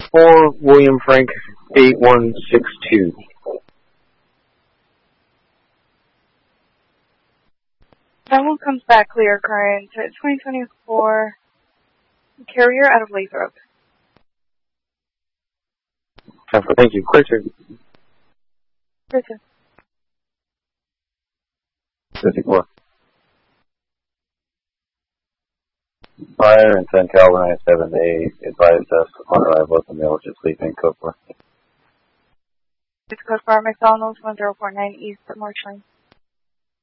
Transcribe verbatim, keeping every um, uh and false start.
four, William Frank, eight one six two. That one comes back clear, current twenty twenty-four carrier out of Lathrop. Thank you. Clear two. Clear two. fifty-four. Fire and ten Calvin ninety-seven, they advised us on arrival at the mill, which is sleeping code four. It's code for McDonald's one zero four nine East March Lane.